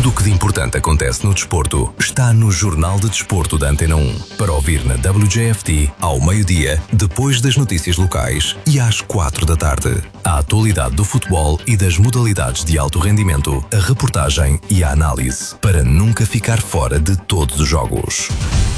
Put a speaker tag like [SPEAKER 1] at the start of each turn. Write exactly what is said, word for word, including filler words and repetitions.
[SPEAKER 1] Tudo o que de importante acontece no desporto está no Jornal de Desporto da Antena um. Para ouvir na W J F T, ao meio-dia, depois das notícias locais e às quatro da tarde. A atualidade do futebol e das modalidades de alto rendimento, a reportagem e a análise, para nunca ficar fora de todos os jogos.